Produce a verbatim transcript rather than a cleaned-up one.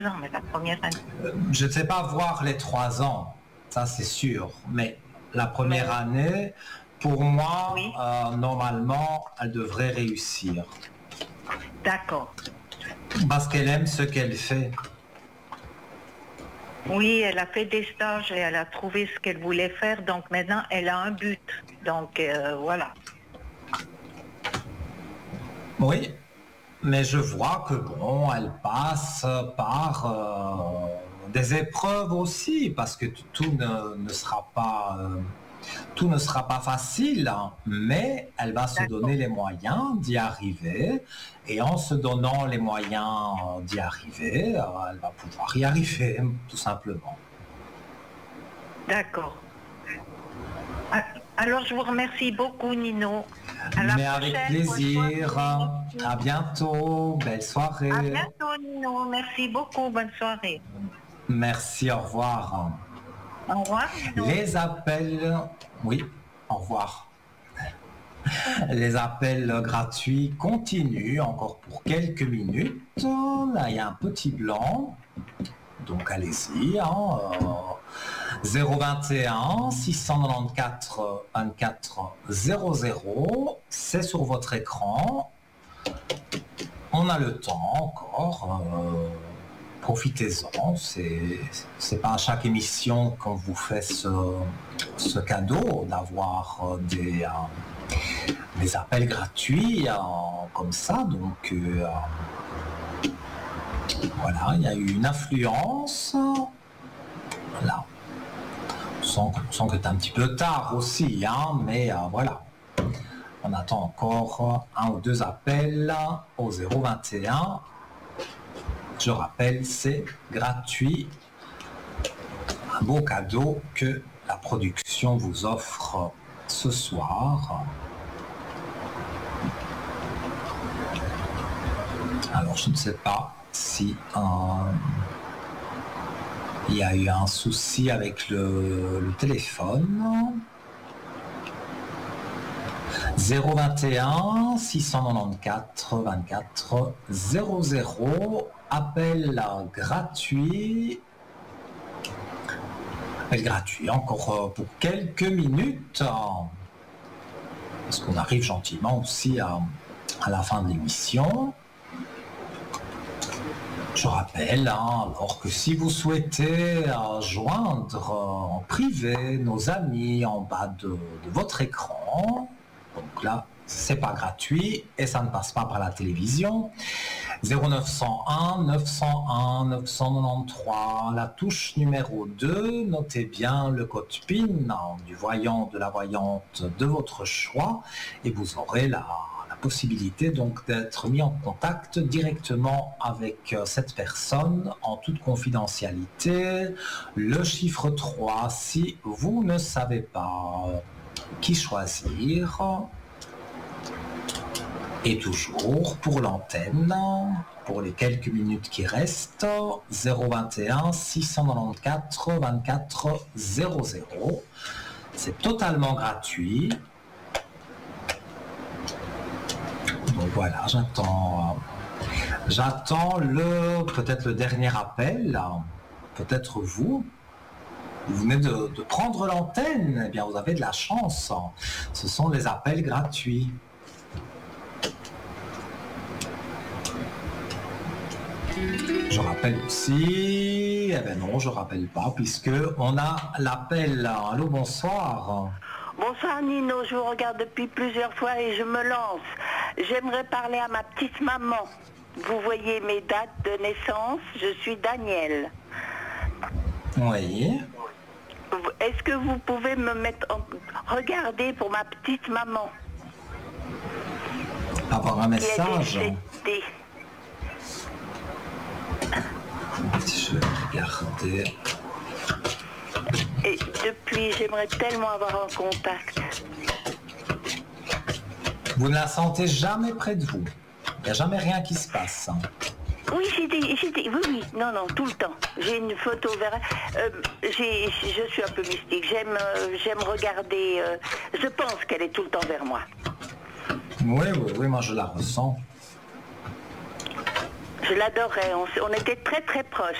ans, mais la première année. Euh, je ne sais pas voir les trois ans, ça c'est sûr, mais la première mais... année, pour moi, oui. euh, normalement, elle devrait réussir. D'accord. Parce qu'elle aime ce qu'elle fait. Oui, elle a fait des stages et elle a trouvé ce qu'elle voulait faire, donc maintenant elle a un but. Donc euh, voilà. Oui, mais je vois que bon, elle passe par euh, des épreuves aussi, parce que tout ne, ne sera pas euh, tout ne sera pas facile, hein, mais elle va se donner les moyens d'y arriver, et en se donnant les moyens d'y arriver, elle va pouvoir y arriver, tout simplement. D'accord. Alors je vous remercie beaucoup, Nino. Mais avec plaisir. À bientôt. Belle soirée. À bientôt, Nino. Merci beaucoup. Bonne soirée. Merci. Au revoir. Au revoir. Nino. Les appels. Oui. Au revoir. Les appels gratuits continuent encore pour quelques minutes. Là, il y a un petit blanc. Donc allez-y. Hein. zéro vingt et un six cent quatre-vingt-quatorze vingt-quatre zéro zéro, c'est sur votre écran. On a le temps encore. Euh, profitez-en. C'est, c'est pas à chaque émission qu'on vous fait ce, ce cadeau d'avoir des, euh, des appels gratuits euh, comme ça. Donc euh, voilà, il y a eu une affluence. Là. On sent, on sent que c'est un petit peu tard aussi, hein, mais euh, voilà. On attend encore un ou deux appels au zéro vingt et un. Je rappelle, c'est gratuit. Un beau cadeau que la production vous offre ce soir. Alors, je ne sais pas si... Euh, il y a eu un souci avec le, le téléphone. zéro vingt et un six cent quatre-vingt-quatorze vingt-quatre zéro zéro. Appel gratuit. Appel gratuit encore pour quelques minutes. Parce qu'on arrive gentiment aussi à, à la fin de l'émission. Je rappelle, hein, alors que si vous souhaitez euh, joindre euh, en privé nos amis en bas de, de votre écran, donc là, c'est pas gratuit et ça ne passe pas par la télévision. zéro neuf cent un neuf cent un neuf cent quatre-vingt-treize, la touche numéro deux, notez bien le code P I N hein, du voyant, de la voyante de votre choix et vous aurez la possibilité donc d'être mis en contact directement avec cette personne en toute confidentialité. Le chiffre trois, si vous ne savez pas qui choisir. Et toujours pour l'antenne, pour les quelques minutes qui restent, zéro vingt et un six cent quatre-vingt-quatorze vingt-quatre zéro zéro. C'est totalement gratuit. Donc voilà, j'attends, j'attends le, peut-être le dernier appel, peut-être vous, vous venez de, de prendre l'antenne, eh bien vous avez de la chance, ce sont des appels gratuits. Je rappelle aussi, eh bien non, je rappelle pas, puisque on a l'appel. Allô, bonsoir. Bonsoir Nino, je vous regarde depuis plusieurs fois et je me lance. J'aimerais parler à ma petite maman. Vous voyez mes dates de naissance, je suis Daniel. Oui. Est-ce que vous pouvez me mettre en... Regardez pour ma petite maman. Avoir un message. Je vais regarder. Et depuis, j'aimerais tellement avoir un contact. Vous ne la sentez jamais près de vous. Il n'y a jamais rien qui se passe. Oui, j'ai des, j'ai des, oui, oui, non, non, tout le temps. J'ai une photo vers euh, j'ai, je suis un peu mystique. J'aime, euh, j'aime regarder. Euh, je pense qu'elle est tout le temps vers moi. Oui, oui, oui, moi je la ressens. Je l'adorais. On, s- on était très très proches.